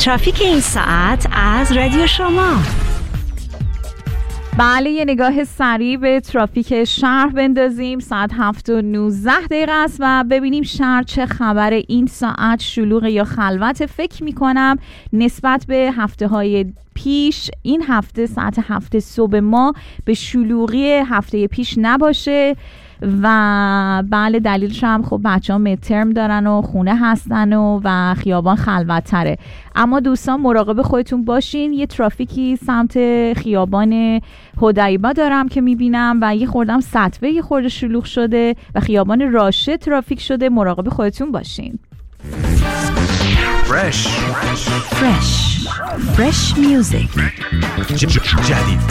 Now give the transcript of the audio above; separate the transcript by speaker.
Speaker 1: ترافیک این ساعت از رادیو شما.
Speaker 2: بله، یه نگاه سریع به ترافیک شهر بندازیم. ساعت 7:19 است و ببینیم شهر چه خبره. این ساعت شلوغ یا خلوت؟ فکر میکنم نسبت به هفته‌های پیش این هفته ساعت 7 صبح ما به شلوغی هفته پیش نباشه و بله دلیلش هم خب بچه‌ها مدترم دارن و خونه هستن و خیابان خلوت‌تره. اما دوستان مراقب خودتون باشین. یه ترافیکی سمت خیابان هدیبا دارم که میبینم و یه خوردم سطوه یه خورده شلوغ شده و خیابان راشد ترافیک شده. مراقب خودتون باشین.
Speaker 1: Fresh music.
Speaker 3: جدید